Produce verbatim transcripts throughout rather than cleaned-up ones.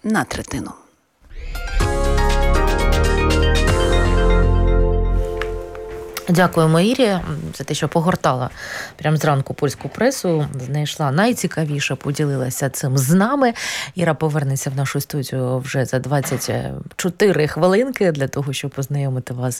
на третину. Дякуємо Ірі за те, що погортала прямо зранку польську пресу, знайшла найцікавіше, поділилася цим з нами. Іра повернеться в нашу студію вже за двадцять чотири хвилинки для того, щоб познайомити вас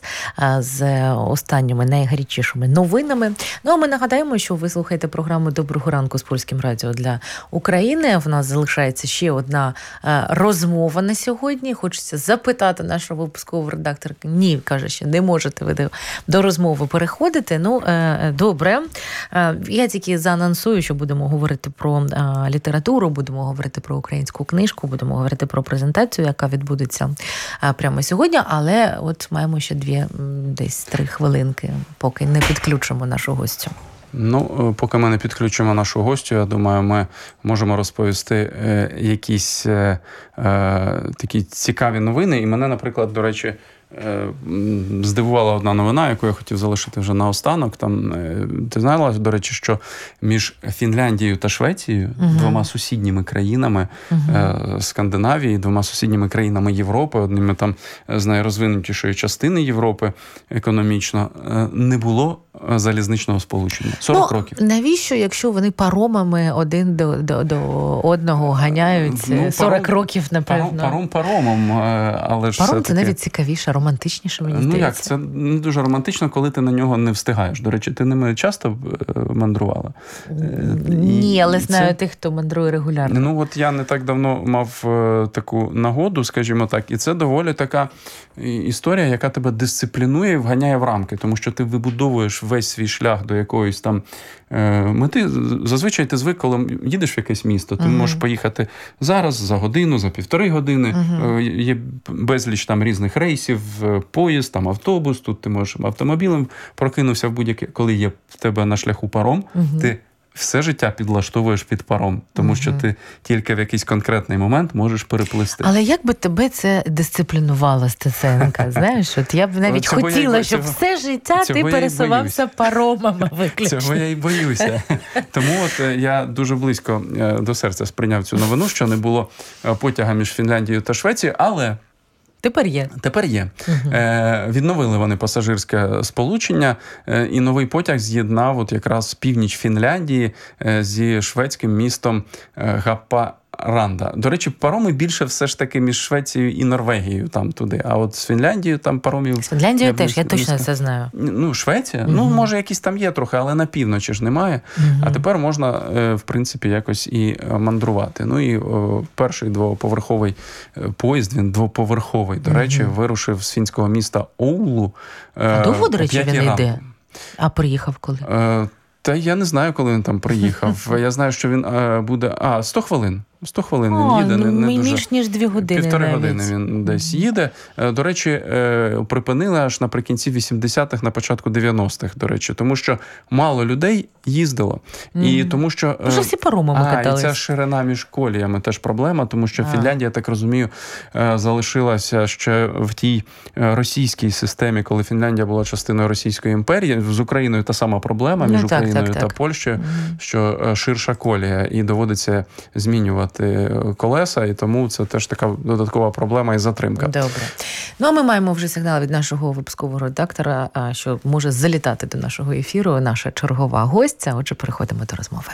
з останніми найгарячішими новинами. Ну, а ми нагадаємо, що ви слухаєте програму «Доброго ранку» з Польським радіо для України. В нас залишається ще одна розмова на сьогодні. Хочеться запитати нашого випускового редактора. Ні, каже, що не можете ви до розмови Мову переходити. Ну, е, добре. Е, я тільки заанонсую, що будемо говорити про е, літературу, будемо говорити про українську книжку, будемо говорити про презентацію, яка відбудеться е, прямо сьогодні, але от маємо ще дві, десь три хвилинки, поки не підключимо нашу гостю. Ну, поки ми не підключимо нашу гостю, я думаю, ми можемо розповісти е, якісь е, е, такі цікаві новини. І мене, наприклад, до речі, здивувала одна новина, яку я хотів залишити вже наостанок. Там, ти знала, до речі, що між Фінляндією та Швецією, uh-huh. двома сусідніми країнами uh-huh. Скандинавії, двома сусідніми країнами Європи, одними там з найрозвинутішої частини Європи економічно, не було залізничного сполучення. сорок ну, років. Навіщо, якщо вони паромами один до, до, до одного ганяють ну, сорок паром, років, напевно? Паром паромом, але ж паром – це таки... навіть цікавіше, романтичніше, мені ну, здається. Ну як, це не дуже романтично, коли ти на нього не встигаєш. До речі, ти ними часто мандрувала? Ні, але знаю це... тих, хто мандрує регулярно. Ну от я не так давно мав таку нагоду, скажімо так, і це доволі така історія, яка тебе дисциплінує і вганяє в рамки, тому що ти вибудовуєш весь свій шлях до якоїсь там мети. Зазвичай ти звик, коли їдеш в якесь місто, ти uh-huh. можеш поїхати зараз, за годину, за півтори години. Uh-huh. Є безліч там різних рейсів, поїзд, там автобус, тут ти можеш автомобілем прокинувся в будь-яке. Коли є в тебе на шляху паром, uh-huh. ти все життя підлаштовуєш під паром, тому uh-huh. що ти тільки в якийсь конкретний момент можеш переплисти. Але як би тебе це дисциплінувало, Стеценка? Знаєш, от я б навіть цього хотіла, я, щоб цього, все життя ти пересувався паромами виключно. Цього я й боюся. Тому от я дуже близько до серця сприйняв цю новину, що не було потяга між Фінляндією та Швецією, але Тепер є. Тепер є. Uh-huh. Е, відновили вони пасажирське сполучення, е, і новий потяг з'єднав от якраз північ Фінляндії е, зі шведським містом е, Гапа. Ранда. До речі, пароми більше все ж таки між Швецією і Норвегією там туди. А от з Фінляндією там паромів... З Фінляндією я теж, я точно не... це знаю. Ну, Швеція? Uh-huh. Ну, може, якісь там є трохи, але на півночі ж немає. Uh-huh. А тепер можна, в принципі, якось і мандрувати. Ну, і о, перший двоповерховий поїзд, він двоповерховий, до uh-huh. речі, вирушив з фінського міста Оулу. А довго, до речі, він йде? А приїхав коли? Е, Та я не знаю, коли він там приїхав. Я знаю, що він е, буде... А, сто хвилин. сто хвилин він О, їде. Ну, не, не більш дуже... ніж дві години. Півтори навіть. години він десь їде. До речі, припинили аж наприкінці вісімдесятих, на початку дев'яностих, до речі. Тому що мало людей їздило. Mm. І тому що... Вже всі паромами катались. А, і ця ширина між коліями теж проблема, тому що а. Фінляндія, так розумію, залишилася ще в тій російській системі, коли Фінляндія була частиною Російської імперії. З Україною та сама проблема між ну, так, Україною так, так. та Польщею, mm. що ширша колія і доводиться змінювати колеса, і тому це теж така додаткова проблема і затримка. Добре. Ну, а ми маємо вже сигнал від нашого випускового редактора, що може залітати до нашого ефіру наша чергова гостя. Отже, переходимо до розмови.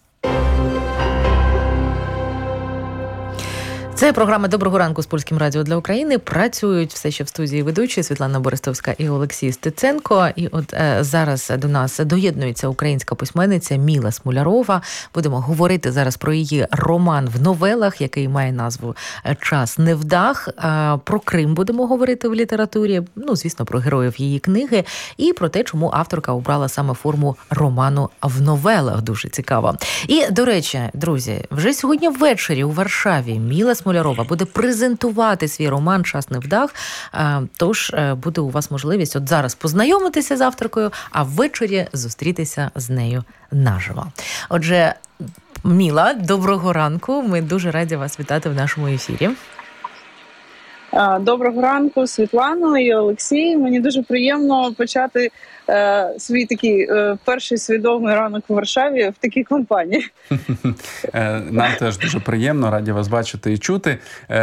Це програма «Доброго ранку» з Польським радіо для України. Працюють все ще в студії ведучі Світлана Борисовська і Олексій Стеценко. І от е, зараз до нас доєднується українська письменниця Міла Смолярова. Будемо говорити зараз про її роман в новелах, який має назву «Час невдах». Е, про Крим будемо говорити в літературі, ну, звісно, про героїв її книги і про те, чому авторка обрала саме форму роману в новелах. Дуже цікаво. І, до речі, друзі, вже сьогодні ввечері у Варшаві Міла Смолярова буде презентувати свій роман «Час невдах». Тож буде у вас можливість от зараз познайомитися з авторкою, а ввечері зустрітися з нею наживо. Отже, Міла, доброго ранку. Ми дуже раді вас вітати в нашому ефірі. Доброго ранку, Світлано і Олексій. Мені дуже приємно почати е, свій такий е, перший свідомий ранок у Варшаві в такій компанії. Нам теж дуже приємно, раді вас бачити і чути.